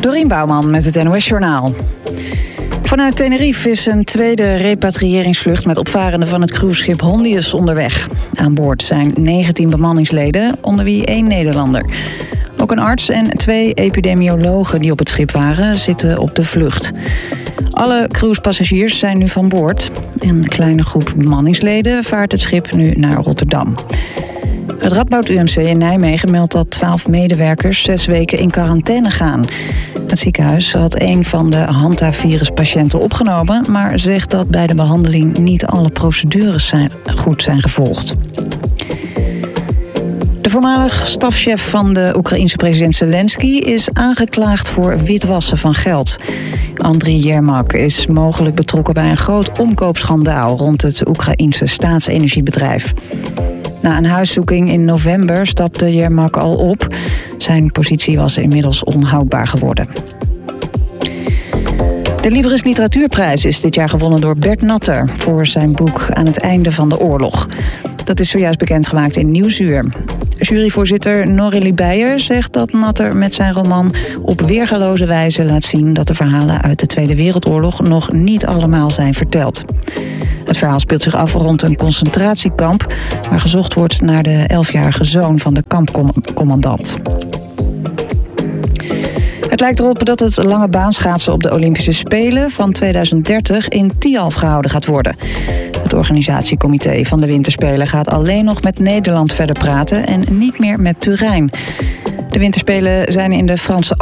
Dorien Bouwman met het NOS Journaal. Vanuit Tenerife is een tweede repatriëringsvlucht met opvarenden van het cruiseschip Hondius onderweg. Aan boord zijn 19 bemanningsleden, onder wie 1 Nederlander. Ook een arts en 2 epidemiologen die op het schip waren, zitten op de vlucht. Alle cruisepassagiers zijn nu van boord. Een kleine groep bemanningsleden vaart het schip nu naar Rotterdam. Het Radboud UMC in Nijmegen meldt dat 12 medewerkers 6 weken in quarantaine gaan. Het ziekenhuis had een van de hantaviruspatiënten opgenomen, maar zegt dat bij de behandeling niet alle procedures goed zijn gevolgd. De voormalig stafchef van de Oekraïense president Zelensky is aangeklaagd voor witwassen van geld. Andriy Yermak is mogelijk betrokken bij een groot omkoopschandaal rond het Oekraïense staatsenergiebedrijf. Na een huiszoeking in november stapte Yermak al op. Zijn positie was inmiddels onhoudbaar geworden. De Libris Literatuurprijs is dit jaar gewonnen door Bert Natter voor zijn boek Aan het einde van de oorlog. Dat is zojuist bekendgemaakt in Nieuwsuur. Juryvoorzitter Norélie Beijer zegt dat Natter met zijn roman op weergaloze wijze laat zien dat de verhalen uit de Tweede Wereldoorlog nog niet allemaal zijn verteld. Het verhaal speelt zich af rond een concentratiekamp waar gezocht wordt naar de 11-jarige zoon van de kampcommandant. Het lijkt erop dat het lange baanschaatsen op de Olympische Spelen van 2030 in Tialf gehouden gaat worden. Het organisatiecomité van de Winterspelen gaat alleen nog met Nederland verder praten en niet meer met Turijn. De Winterspelen zijn in de Franse